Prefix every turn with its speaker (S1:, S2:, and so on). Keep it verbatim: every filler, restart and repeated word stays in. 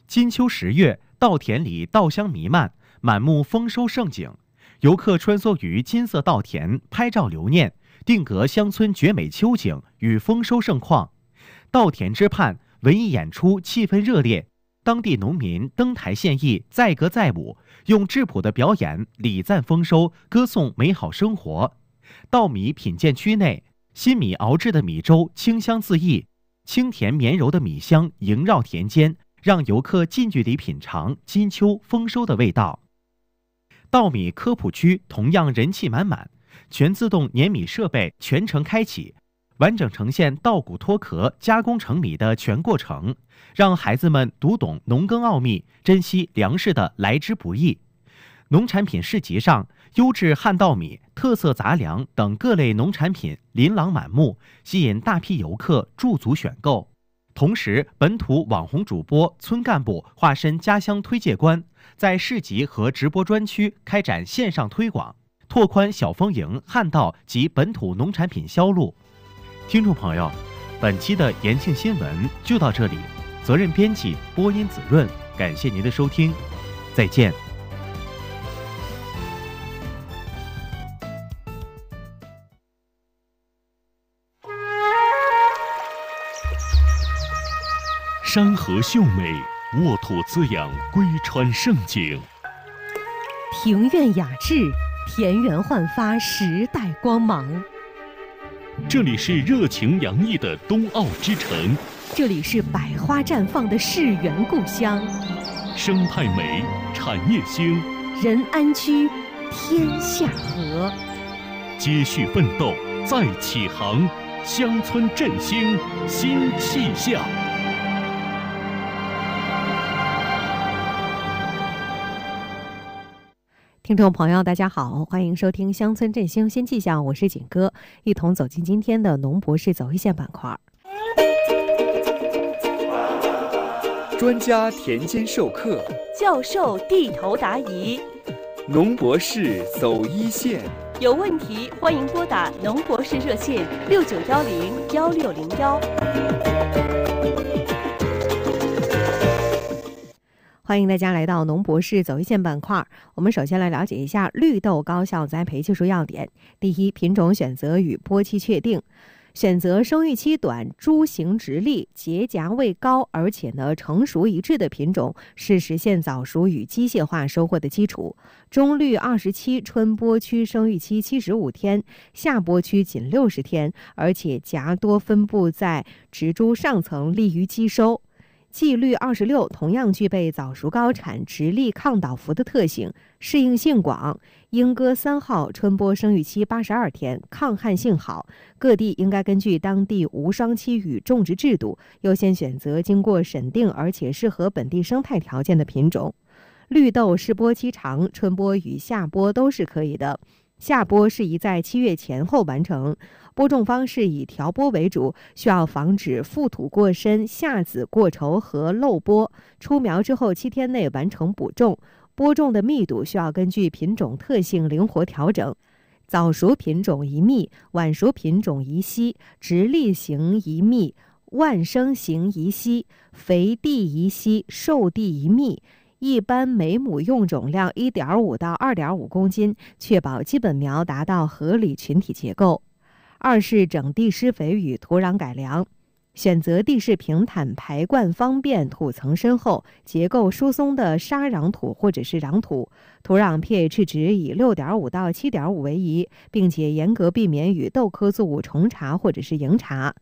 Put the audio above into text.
S1: 金秋十月，稻田里稻香弥漫，满目丰收盛景。游客穿梭于金色稻田，拍照留念，定格乡村绝美秋景与丰收盛况。稻田之畔，文艺演出气氛热烈，当地农民登台献艺，载歌载舞，用质朴的表演礼赞丰收，歌颂美好生活。稻米品鉴区内，新米熬制的米粥清香四溢，清甜绵柔的米香萦绕田间，让游客近距离品尝金秋丰收的味道。稻米科普区同样人气满满，全自动碾米设备全程开启，完整呈现稻谷脱壳加工成米的全过程，让孩子们读懂农耕奥秘，珍惜粮食的来之不易。农产品市集上，优质旱稻米、特色杂粮等各类农产品琳琅满目，吸引大批游客驻足选购。同时，本土网红主播村干部化身家乡推介官，在市集和直播专区开展线上推广，拓宽小丰营旱稻及本土农产品销路。听众朋友，本期的延庆新闻就到这里，责任编辑播音子润，感谢您的收听，再见。
S2: 山河秀美，沃土滋养，归川盛景；
S3: 庭院雅致，田园焕发时代光芒。
S2: 这里是热情洋溢的冬奥之城，
S3: 这里是百花绽放的世园故乡。
S2: 生态美，产业兴，
S3: 人安居，天下和。
S2: 接续奋斗，再起航，乡村振兴新气象。
S3: 听众朋友大家好，欢迎收听乡村振兴新气象，我是景哥，一同走进今天的农博士走一线板块。
S4: 专家田间授课，
S5: 教授地头答疑，
S4: 农博士走一线。
S5: 有问题欢迎拨打农博士热线六九幺零幺六零幺。
S3: 欢迎大家来到农博士走一线板块。我们首先来了解一下绿豆高效栽培技术要点。第一，品种选择与播期确定，选择生育期短、株形直立、结荚位高，而且呢成熟一致的品种，是实现早熟与机械化收获的基础。中绿二十七，春播区生育期七十五天，夏播区仅六十天，而且荚多分布在植株上层，利于机收。荠绿二十六同样具备早熟高产、直立抗倒伏的特性，适应性广。莺歌三号春播生育期八十二天，抗旱性好。各地应该根据当地无霜期与种植制度，优先选择经过审定而且适合本地生态条件的品种。绿豆试播期长，春播与夏播都是可以的。夏播适宜在七月前后完成，播种方式以调播为主，需要防止覆土过深、夏籽过稠和漏播。出苗之后七天内完成补种，播种的密度需要根据品种特性灵活调整。早熟品种宜密，晚熟品种宜稀，直立型宜密，万生型宜稀，肥地宜稀，瘦地宜密。一般每亩用种量 一点五到二点五公斤，确保基本苗达到合理群体结构。二是整地施肥与土壤改良，选择地势平坦、排灌方便、土层深厚、结构疏松的沙壤土或者是壤土，土壤 pH 值以 六点五到七点五为宜，并且严格避免与豆科作物重茬或者是迎茬。